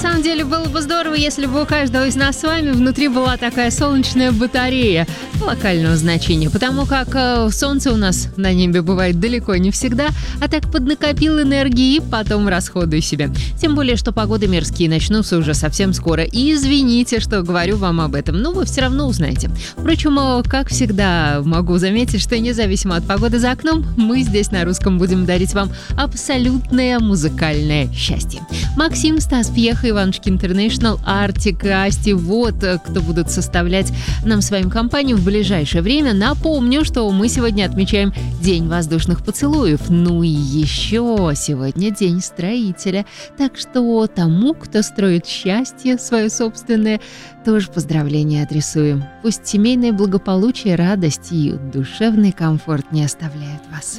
На самом деле было бы здорово, если бы у каждого из нас с вами внутри была такая солнечная батарея локального значения, потому как солнце у нас на небе бывает далеко не всегда, а так поднакопил энергии и потом расходуй себе. Тем более, что погоды мирские начнутся уже совсем скоро. И извините, что говорю вам об этом, но вы все равно узнаете. Впрочем, как всегда, могу заметить, что независимо от погоды за окном, мы здесь на русском будем дарить вам абсолютное музыкальное счастье. Максим, Стас Пьеха, Иванушки Интернешнл, Артик, Асти, вот кто будут составлять нам с вами компанию в ближайшее время. Напомню, что мы сегодня отмечаем День воздушных поцелуев. Ну и еще сегодня День строителя. Так что тому, кто строит счастье свое собственное, тоже поздравления адресуем. Пусть семейное благополучие, радость и душевный комфорт не оставляют вас.